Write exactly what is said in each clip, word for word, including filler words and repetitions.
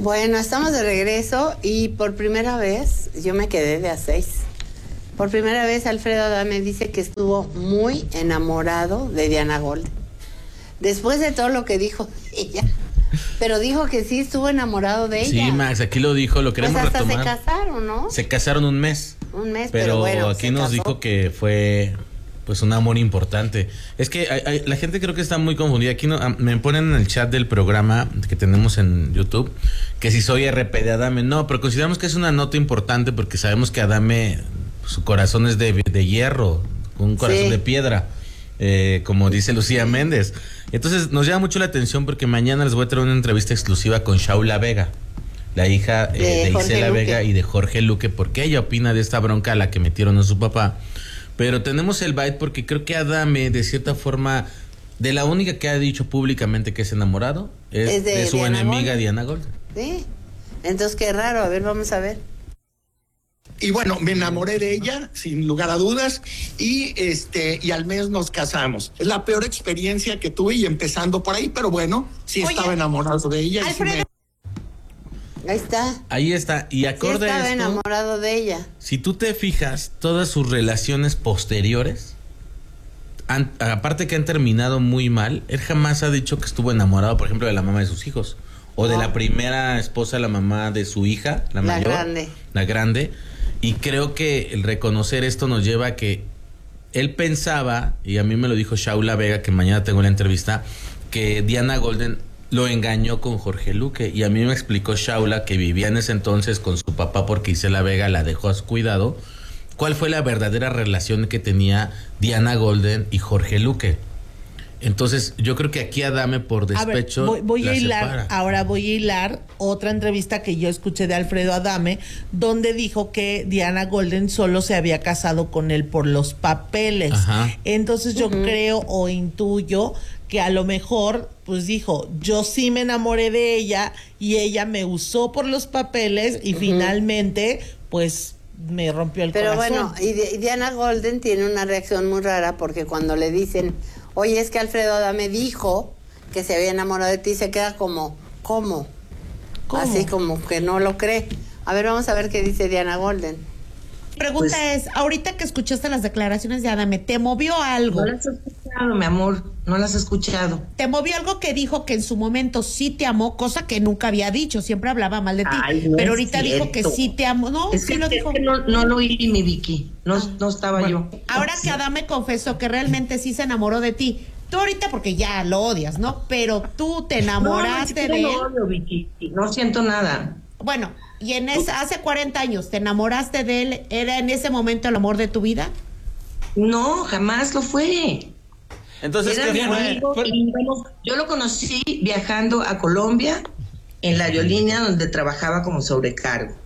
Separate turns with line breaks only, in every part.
Bueno, estamos de regreso y por primera vez yo me quedé de a seis. Por primera vez Alfredo Adame dice que estuvo muy enamorado de Diana Golden. Después de todo lo que dijo ella. Pero dijo que sí estuvo enamorado de ella.
Sí, Max, aquí lo dijo, lo queremos
pues hasta
retomar.
se casaron, ¿no?
Se casaron un mes.
Un mes,
pero,
pero bueno,
aquí
se
nos
casó.
dijo que fue pues un amor importante. Es que hay, hay, la gente creo que está muy confundida. Aquí no, me ponen en el chat del programa que tenemos en YouTube que si soy R P de Adame. No, pero consideramos que es una nota importante porque sabemos que Adame, su corazón es de, de hierro, un corazón sí. de piedra. Eh, como dice Lucía Méndez. Entonces nos llama mucho la atención porque mañana les voy a traer una entrevista exclusiva con Shaula Vega, la hija eh, de, de Isela Vega y de Jorge Luque, porque ella opina de esta bronca a la que metieron a su papá. Pero tenemos el bite porque creo que Adame, de cierta forma, de la única que ha dicho públicamente que es enamorado es, es de, de su Diana enemiga Golden. Diana Golden.
Sí, entonces qué raro, a ver, vamos a ver.
Y bueno, me enamoré de ella, sin lugar a dudas, y este y al mes nos casamos. Es la peor experiencia que tuve y empezando por ahí, pero bueno, sí Oye, estaba enamorado de ella. Y sí me...
Ahí está.
Ahí está. Y acorde
sí estaba
a esto,
enamorado de ella.
Si tú te fijas, todas sus relaciones posteriores, han, aparte que han terminado muy mal, él jamás ha dicho que estuvo enamorado, por ejemplo, de la mamá de sus hijos. O no. de la primera esposa, la mamá de su hija, la, la mayor. La grande. La grande. Y creo que el reconocer esto nos lleva a que él pensaba, y a mí me lo dijo Shaula Vega, que mañana tengo la entrevista, que Diana Golden lo engañó con Jorge Luque. Y a mí me explicó Shaula que vivía en ese entonces con su papá porque Isela Vega la dejó a su cuidado. ¿Cuál fue la verdadera relación que tenía Diana Golden y Jorge Luque? Entonces, yo creo que aquí Adame por despecho
a ver, voy, voy a hilar,
separa.
Ahora voy a hilar otra entrevista que yo escuché de Alfredo Adame, donde dijo que Diana Golden solo se había casado con él por los papeles. Ajá. Entonces yo uh-huh. creo o intuyo que a lo mejor, pues dijo, yo sí me enamoré de ella y ella me usó por los papeles y uh-huh. finalmente, pues me rompió el
Pero
corazón.
Pero bueno, y Diana Golden tiene una reacción muy rara porque cuando le dicen... Oye, es que Alfredo Adame dijo que se había enamorado de ti, se queda como, ¿cómo? ¿Cómo? Así como que no lo cree. A ver, vamos a ver qué dice Diana Golden.
Pregunta pues, es, ahorita que escuchaste las declaraciones de Adame, ¿te movió algo?
No las he escuchado, mi amor, no las he escuchado.
¿Te movió algo que dijo que en su momento sí te amó, cosa que nunca había dicho, siempre hablaba mal de ti,
Ay, no
pero ahorita dijo que sí te amó? No,
es
sí
que,
lo
es
dijo.
que no, no lo oí, mi Vicky, no, ah, no estaba bueno, yo.
Ahora que Adame confesó que realmente sí se enamoró de ti, tú ahorita porque ya lo odias, ¿no? Pero tú te enamoraste
no,
de él.
No, odio, Vicky, no siento nada.
Bueno, y en ese, hace cuarenta años, ¿te enamoraste de él? ¿Era en ese momento el amor de tu vida?
No, jamás lo fue.
Entonces,
Era
¿qué
mi
fue?
amigo, y, bueno, yo lo conocí viajando a Colombia en la aerolínea donde trabajaba como sobrecargo.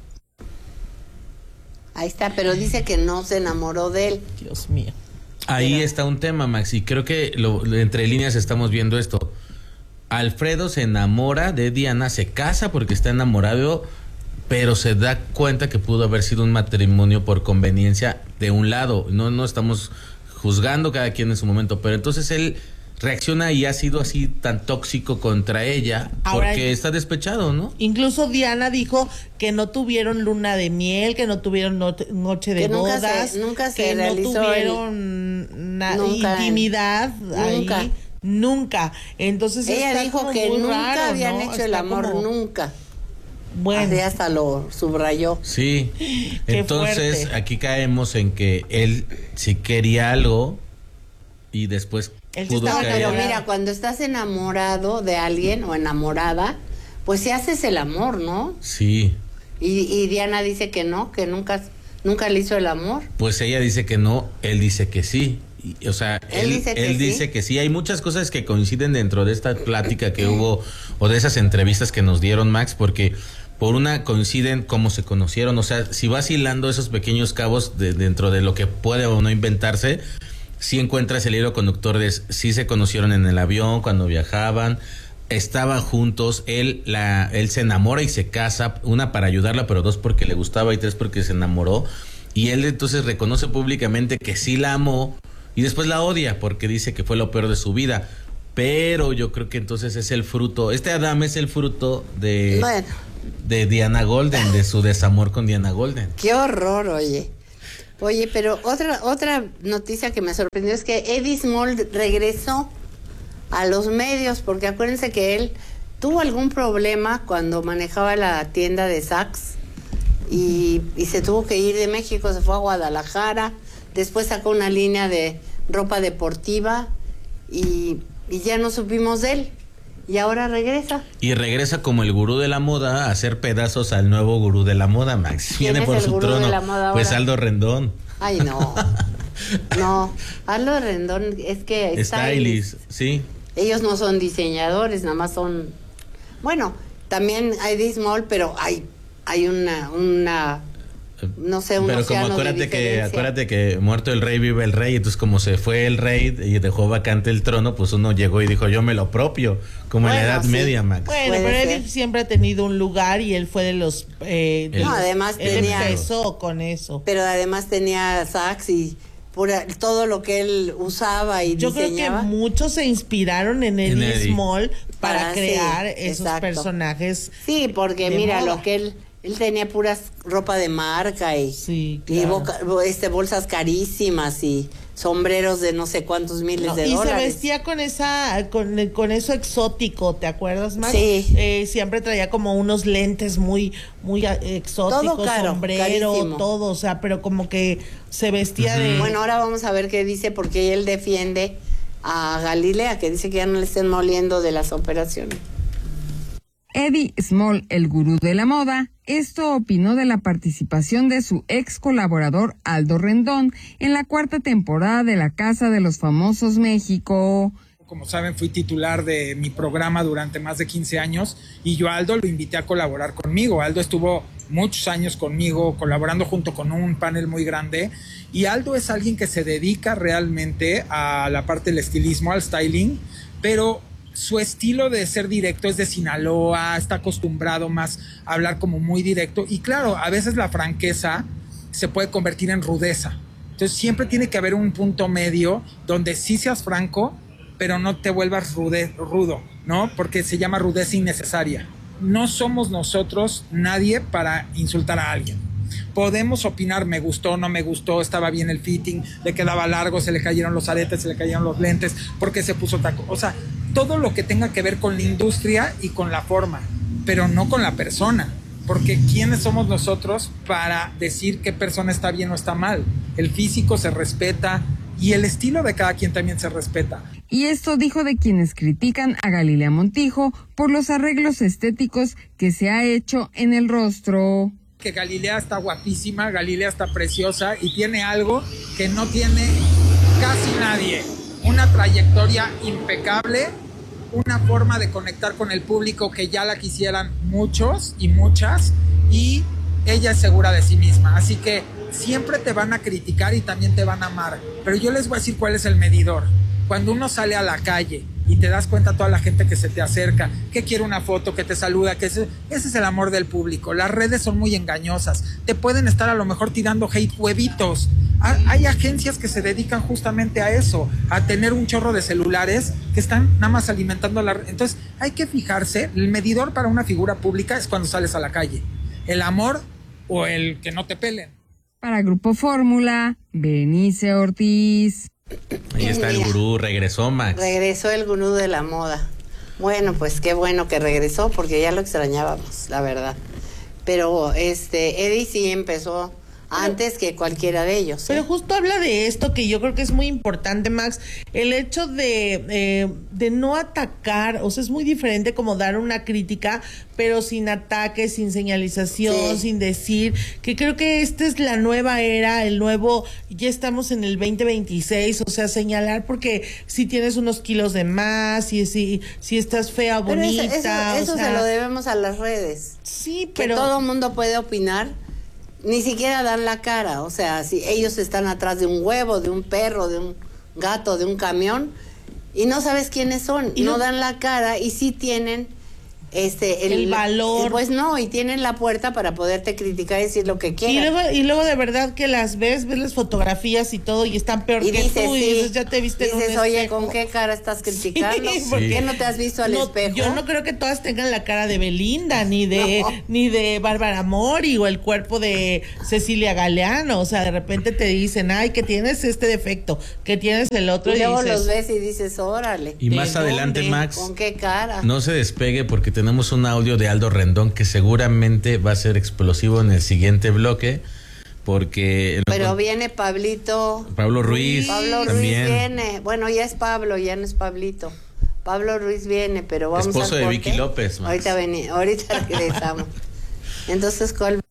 Ahí está, pero dice que no se enamoró de él.
Dios mío.
Ahí
pero...
está un tema, Max, y creo que lo, entre líneas estamos viendo esto. Alfredo se enamora de Diana, se casa porque está enamorado, pero se da cuenta que pudo haber sido un matrimonio por conveniencia de un lado. No, no estamos juzgando cada quien en su momento, pero entonces él reacciona y ha sido así tan tóxico contra ella Ahora, porque está despechado, ¿no?
Incluso Diana dijo que no tuvieron luna de miel, que no tuvieron no, noche de
que nunca
bodas,
se, nunca se
que
realizó
no tuvieron
el... nunca,
intimidad
nunca.
ahí. Nunca. Entonces
ella
está
dijo
como
que
muy
nunca
raro,
habían
¿no?
hecho
Está
el amor,
como...
nunca.
Bueno.
Así hasta lo subrayó.
Sí.
Qué
Entonces
fuerte.
aquí caemos en que él sí quería algo y después
él
pudo
no,
caer.
pero mira, cuando estás enamorado de alguien o enamorada, pues si haces el amor, ¿no?
Sí.
Y, y Diana dice que no, que nunca, nunca le hizo el amor.
Pues ella dice que no, él dice que sí. Y, o sea, él,
él, dice, que
él
sí.
dice que sí. Hay muchas cosas que coinciden dentro de esta plática que hubo o de esas entrevistas que nos dieron, Max, porque por una coinciden cómo se conocieron. O sea, si vas hilando esos pequeños cabos de, dentro de lo que puede o no inventarse, sí encuentras el hilo conductor de sí se conocieron en el avión cuando viajaban, estaban juntos, él la él se enamora y se casa, una para ayudarla, pero dos porque le gustaba y tres porque se enamoró, y él entonces reconoce públicamente que sí la amó y después la odia porque dice que fue lo peor de su vida. Pero yo creo que entonces es el fruto, este Adame es el fruto de
bueno.
de Diana Golden, de su desamor con Diana Golden.
Qué horror, oye. Oye, pero otra otra noticia que me sorprendió es que Eddie Small regresó a los medios, porque acuérdense que él tuvo algún problema cuando manejaba la tienda de Saks y, y se tuvo que ir de México, se fue a Guadalajara, después sacó una línea de ropa deportiva y, y ya no supimos de él. Y ahora regresa.
Y regresa como el gurú de la moda a hacer pedazos al nuevo gurú de la moda, Max. Viene por su trono. Pues Aldo Rendón.
Ay, no. No, Aldo Rendón es que...
Stylist, sí.
Ellos no son diseñadores, nada más son... Bueno, también hay Eddie Small, pero hay, hay una... una no sé, un
Pero como acuérdate que acuérdate que muerto el rey vive el rey, entonces como se fue el rey y dejó vacante el trono, pues uno llegó y dijo yo me lo propio, como bueno, en la Edad sí. Media, Max.
Bueno, pero ser. Él siempre ha tenido un lugar y él fue de los... Eh, de
no,
los,
además
él
tenía...
empezó con eso.
Pero además tenía Saks y pura, todo lo que él usaba y
yo
diseñaba.
Creo que muchos se inspiraron en Eddie, en Eddie. Small para, para crear sí, esos exacto. personajes.
Sí, porque mira, moda. Lo que él... Él tenía puras ropa de marca y,
sí, claro.
y boca, este, bolsas carísimas y sombreros de no sé cuántos miles no, de
y
dólares.
Y se vestía con esa, con, con eso exótico, ¿te acuerdas, Max?
Sí.
Eh, siempre traía como unos lentes muy, muy exóticos,
todo caro,
sombrero,
carísimo.
Todo, o sea, pero como que se vestía uh-huh. de...
Bueno, ahora vamos a ver qué dice, porque él defiende a Galilea, que dice que ya no le estén moliendo de las operaciones.
Eddie Small, el gurú de la moda, esto opinó de la participación de su ex colaborador Aldo Rendón en la cuarta temporada de La Casa de los Famosos México.
Como saben, fui titular de mi programa durante más de quince años y yo a Aldo lo invité a colaborar conmigo. Aldo estuvo muchos años conmigo colaborando junto con un panel muy grande y Aldo es alguien que se dedica realmente a la parte del estilismo, al styling, pero su estilo de ser directo es de Sinaloa, está acostumbrado más a hablar como muy directo y claro, a veces la franqueza se puede convertir en rudeza. Entonces siempre tiene que haber un punto medio donde sí seas franco, pero no te vuelvas rude, rudo, ¿no? Porque se llama rudeza innecesaria. No somos nosotros nadie para insultar a alguien. Podemos opinar, me gustó, no me gustó, estaba bien el fitting, le quedaba largo, se le cayeron los aretes, se le cayeron los lentes, porque se puso taco. O sea, todo lo que tenga que ver con la industria y con la forma, pero no con la persona. Porque ¿quiénes somos nosotros para decir qué persona está bien o está mal? El físico se respeta y el estilo de cada quien también se respeta.
Y esto dijo de quienes critican a Galilea Montijo por los arreglos estéticos que se ha hecho en el rostro.
Que Galilea está guapísima, Galilea está preciosa y tiene algo que no tiene casi nadie. Una trayectoria impecable, una forma de conectar con el público que ya la quisieran muchos y muchas, y ella es segura de sí misma. Así que siempre te van a criticar y también te van a amar. Pero yo les voy a decir cuál es el medidor. Cuando uno sale a la calle y te das cuenta toda la gente que se te acerca, que quiere una foto, que te saluda, que ese, ese es el amor del público. Las redes son muy engañosas. Te pueden estar a lo mejor tirando hate huevitos. Hay agencias que se dedican justamente a eso, a tener un chorro de celulares que están nada más alimentando la... Entonces hay que fijarse, el medidor para una figura pública es cuando sales a la calle. El amor o el que no te pelen.
Para Grupo Fórmula, Berenice Ortiz.
Ahí está el gurú, regresó Max.
Regresó el gurú de la moda. Bueno, pues qué bueno que regresó porque ya lo extrañábamos, la verdad. Pero este Eddie sí empezó antes que cualquiera de ellos. ¿eh?
Pero justo habla de esto que yo creo que es muy importante, Max, el hecho de, eh, de no atacar, o sea, es muy diferente como dar una crítica, pero sin ataque, sin señalización, sí. sin decir, que creo que esta es la nueva era, el nuevo, ya estamos en el veinte veintiséis, o sea, señalar porque si tienes unos kilos de más, si, si, si estás fea o bonita.
Pero eso, eso, eso
o sea,
se lo debemos a las redes.
Sí, pero...
Que todo el mundo puede opinar. Ni siquiera dan la cara, o sea, si ellos están atrás de un huevo, de un perro, de un gato, de un camión, y no sabes quiénes son, y no dan la cara, y sí tienen este
el, el valor.
Pues no, y tienen la puerta para poderte criticar y decir lo que quieran.
Y luego, y luego de verdad que las ves, ves las fotografías y todo, y están peor
y
que
dices,
tú,
sí,
y dices, ya te viste
dices,
en un
oye,
espejo.
¿con qué cara estás criticando?
Sí,
¿Por
sí.
qué no te has visto al
no,
espejo?
Yo no creo que todas tengan la cara de Belinda, ni de,
No.
ni de Bárbara Mori, o el cuerpo de Cecilia Galeano. O sea, de repente te dicen, ay, que tienes este defecto, que tienes el otro,
y
y,
luego
dices,
los ves y dices, órale.
Y más
¿de
adelante,
dónde?
Max,
¿Con qué cara?
no se despegue porque tenemos un audio de Aldo Rendón que seguramente va a ser explosivo en el siguiente bloque, porque...
Pero viene Pablito.
Pablo Ruiz
Pablo
también.
Ruiz viene. Bueno, ya es Pablo, ya no es Pablito. Pablo Ruiz viene, pero vamos
Esposo
al
de
corte.
Vicky López, Max.
Ahorita, vení, ahorita regresamos. Entonces, ¿cuál?